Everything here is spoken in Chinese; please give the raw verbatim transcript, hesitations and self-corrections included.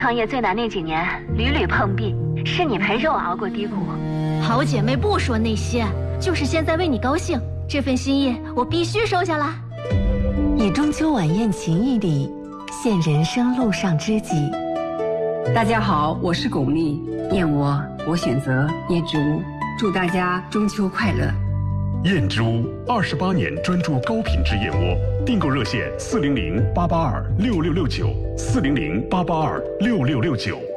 创业最难那几年，屡屡碰壁，是你陪着我熬过低谷。 好姐妹不说那些，就是现在为你高兴。这份心意我必须收下啦。 以中秋晚宴情谊礼，献人生路上知己。 大家好，我是巩俐，燕窝我选择椰汁屋，祝大家中秋快乐。 燕之屋二十八年专注高品质燕窝，订购热线四零零八八二六六六九四零零八八二六六六九。